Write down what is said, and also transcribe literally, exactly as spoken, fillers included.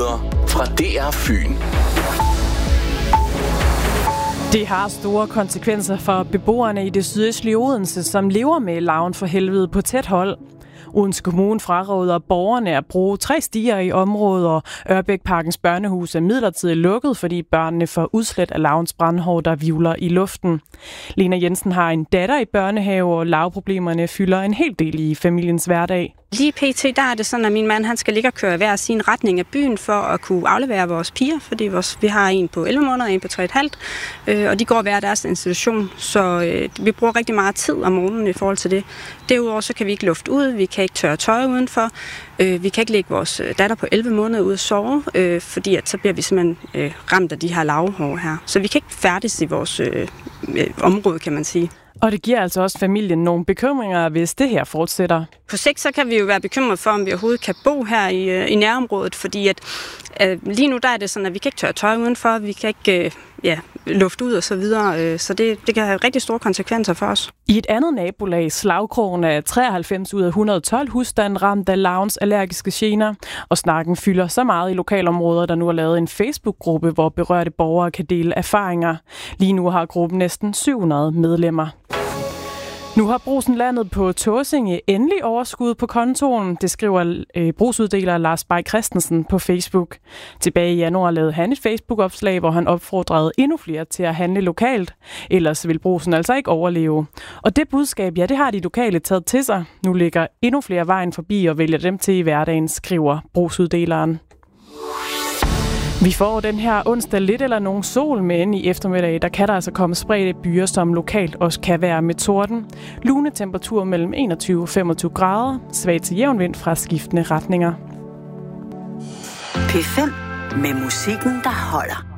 Nyheder fra D R Fyn. Det har store konsekvenser for beboerne i det sydøstlige Odense, som lever med larven for helvede på tæt hold. Odense Kommune fraråder borgerne at bruge tre stier i området, og Ørbækparkens børnehus er midlertidigt lukket, fordi børnene får udslæt af larvens brandhår, der hvirvler i luften. Lena Jensen har en datter i børnehave, og larveproblemerne fylder en hel del i familiens hverdag. Lige pt. Der er det sådan, at min mand han skal ligge og køre hver sin retning af byen for at kunne aflevere vores piger, fordi vores, vi har en på elleve måneder og en på tre komma fem, øh, og de går hver deres institution, så øh, vi bruger rigtig meget tid om morgenen i forhold til det. Derudover så kan vi ikke lufte ud, vi kan ikke tørre tøj udenfor, øh, vi kan ikke lægge vores datter på elleve måneder ud at sove, øh, fordi at så bliver vi simpelthen øh, ramt af de her larvehår her. Så vi kan ikke færdes i vores øh, øh, område, kan man sige. Og det giver altså også familien nogle bekymringer, hvis det her fortsætter. På sigt så kan vi jo være bekymret for, om vi overhovedet kan bo her i, i nærområdet, fordi at øh, lige nu der er det sådan, at vi kan ikke tørre tøj udenfor, vi kan ikke øh, ja, lufte ud og så videre, øh, så det, det kan have rigtig store konsekvenser for os. I et andet nabolag, Slagkrogen, er treoghalvfems ud af et hundrede og tolv husstande ramt af larvens allergiske gener, og snakken fylder så meget i lokalområder, der nu har lavet en Facebook-gruppe, hvor berørte borgere kan dele erfaringer. Lige nu har gruppen næsten syv hundrede medlemmer. Nu har Brugsen landet på Tåsinge endelig overskud på kontoen, det skriver øh, brugsuddeler Lars Bay Christensen på Facebook. Tilbage i januar lavede han et Facebook-opslag, hvor han opfordrede endnu flere til at handle lokalt. Ellers vil Brugsen altså ikke overleve. Og det budskab, ja, det har de lokale taget til sig. Nu ligger endnu flere vejen forbi og vælger dem til i hverdagen, skriver brugsuddeleren. Vi får den her onsdag lidt eller nogen sol, men i eftermiddag, der kan der altså komme spredte byer, som lokalt også kan være med torden. Lune temperatur mellem enogtyve og femogtyve grader, svag til jævn vind fra skiftende retninger. P fem med musikken, der holder.